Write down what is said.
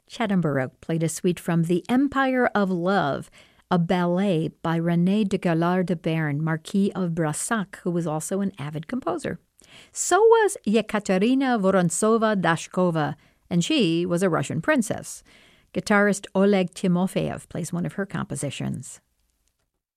Chatham Baroque played a suite from The Empire of Love, a ballet by René de Galard de Bern, Marquis of Brassac, who was also an avid composer. So was Yekaterina Vorontsova-Dashkova, and she was a Russian princess. Guitarist Oleg Timofeyev plays one of her compositions.